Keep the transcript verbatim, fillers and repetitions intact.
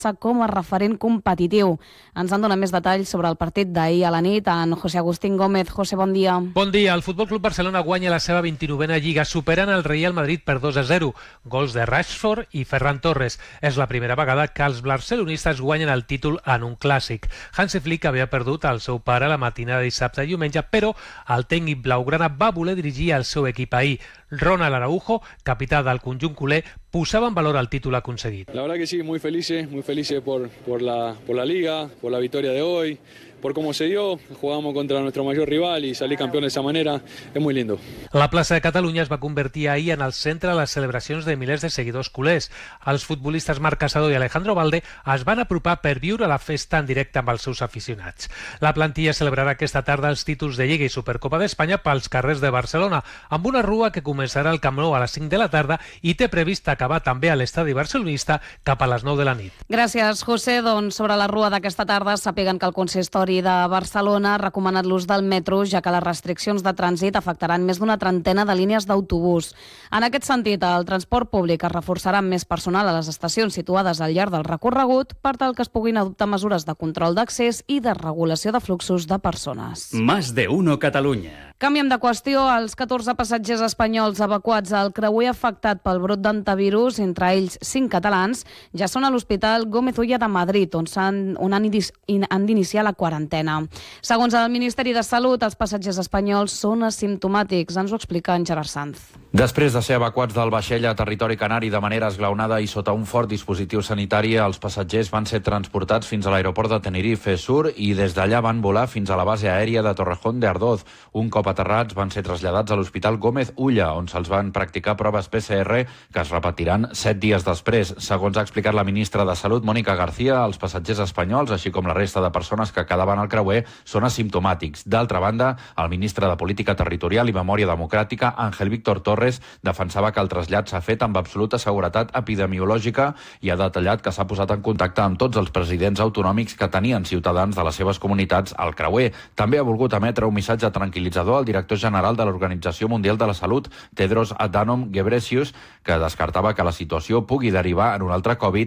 com a referent competitiu. Ens en dona més detalls sobre el partit d'ahir a la nit en José Agustín Gómez. José, bon dia. Bon dia. El Futbol Club Barcelona guanya la seva vint-i-novena Lliga, superant el Real Madrid per dos a zero. Gols de Rashford i Ferran Torres. És la primera vegada que els barcelonistes guanyen el títol en un clàssic. Hansi Flick havia perdut el seu pare la matinada de dissabte i diumenge, però el tècnic blaugrana va voler dirigir el seu equip ahir. Ronald Araujo, capità del conjunt culer, posava en valor el títol aconseguit. La verdad que sí, muy felices, muy felices por, por, la, por la Liga, por la victoria de hoy, por cómo se dio. Jugamos contra nuestro mayor rival y salir campeón de esa manera es muy lindo. La plaça de Catalunya es va convertir ahir en el centre de les celebracions de milers de seguidors culers. Els futbolistes Marc Casado i Alejandro Valde es van apropar per viure la festa en directe amb els seus aficionats. La plantilla celebrarà aquesta tarda els títols de Lliga i Supercopa d'Espanya pels carrers de Barcelona, amb una rua que començarà al Camp Nou a les cinc de la tarda i té previst acabar també a l'estadi barcelonista cap a les nou de la nit. Gràcies, José. Doncs sobre la rua d'aquesta tarda sàpiguen que el consistori de Barcelona ha recomanat l'ús del metro, ja que les restriccions de trànsit afectaran més d'una trentena de línies d'autobús. En aquest sentit, el transport públic es reforçarà amb més personal a les estacions situades al llarg del recorregut per tal que es puguin adoptar mesures de control d'accés i de regulació de fluxos de persones. Más de uno Catalunya. Canviem de qüestió. Els catorze passatgers espanyols evacuats al creuer afectat pel brot d'antivirus, entre ells cinc catalans, ja són a l'Hospital Gómez Ulla de Madrid, on, han, on han, han d'iniciar la quarantena. Segons el Ministeri de Salut, els passatgers espanyols són asimptomàtics. Ens ho explica en Gerard Sanz. Després de ser evacuats del vaixell a territori canari de manera esglaonada i sota un fort dispositiu sanitari, els passatgers van ser transportats fins a l'aeroport de Tenerife Sur i des d'allà van volar fins a la base aèria de Torrejón de Ardoz. Un cop aterrats van ser traslladats a l'Hospital Gómez Ulla, on se'ls van practicar proves P C R que es repetiran set dies després. Segons ha explicat la ministra de Salut, Mónica García, els passatgers espanyols, així com la resta de persones que quedaven al creuer, són asimptomàtics. D'altra banda, el ministre de Política Territorial i Memòria Democràtica, Ángel Víctor Torres, defensava que el trasllat s'ha fet amb absoluta seguretat epidemiològica i ha detallat que s'ha posat en contacte amb tots els presidents autonòmics que tenien ciutadans de les seves comunitats al creuer. També ha volgut emetre un missatge tranquil·litzador al director general de l'Organització Mundial de la Salut, Tedros Adhanom Ghebreyesus, que descartava que la situació pugui derivar en un altre Covid